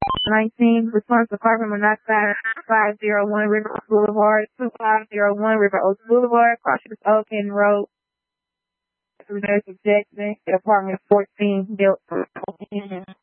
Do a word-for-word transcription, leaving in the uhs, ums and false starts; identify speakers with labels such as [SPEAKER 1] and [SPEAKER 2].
[SPEAKER 1] nineteen, response to carbon monoxide, five oh one River Oaks Boulevard, two five oh one River Oaks Boulevard, Crossroads Oak Canyon Road, Nurse of Jackson, apartment fourteen, built.